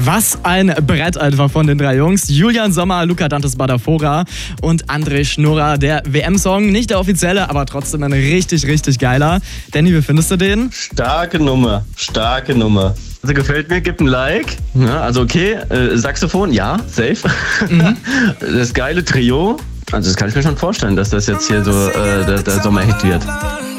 Was ein Brett einfach von den drei Jungs. Julian Sommer, Luca Dantes Badafora und André Schnurrer. Der WM-Song, nicht der offizielle, aber trotzdem ein richtig, richtig geiler. Danny, wie findest du den? Starke Nummer, starke Nummer. Also gefällt mir, gib ein Like. Ja, also okay, Saxophon, ja, safe. Das geile Trio. Also das kann ich mir schon vorstellen, dass das jetzt hier so der Sommerhit wird.